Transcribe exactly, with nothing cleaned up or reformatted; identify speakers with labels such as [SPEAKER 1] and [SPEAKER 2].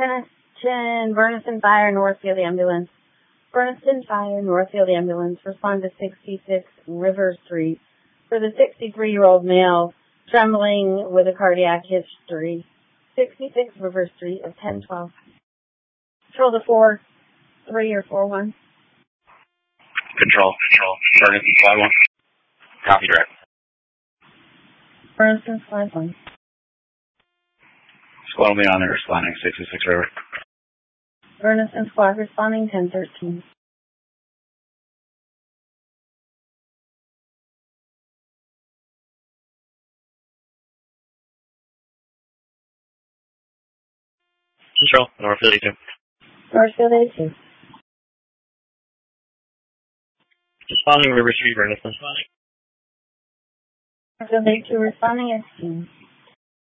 [SPEAKER 1] Attention, Berniston Fire, Northfield Ambulance. Berniston Fire, Northfield Ambulance. Respond to sixty-six River Street for the sixty-three-year-old male trembling with a cardiac history. sixty-six River Street at ten twelve. Control to four three or four one.
[SPEAKER 2] Control, control. Berniston five one. Copy direct.
[SPEAKER 1] Berniston five one.
[SPEAKER 2] Squad will be on there responding sixty-six River.
[SPEAKER 1] Berniston squad responding ten thirteen.
[SPEAKER 2] Control, Northfield eighty-two.
[SPEAKER 1] Northfield eighty-two.
[SPEAKER 2] Responding River Street, Berniston.
[SPEAKER 1] Northfield eighty-two responding eighteen.